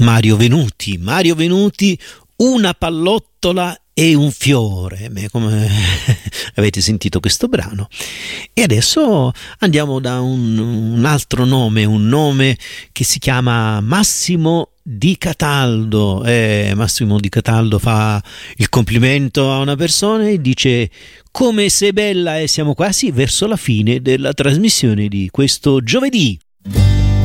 Mario Venuti, una pallottola e un fiore. Beh, come avete sentito questo brano. E adesso andiamo da un altro nome, un nome che si chiama Massimo Di Cataldo. Massimo Di Cataldo fa il complimento a una persona e dice: come sei bella, e siamo quasi verso la fine della trasmissione di questo giovedì.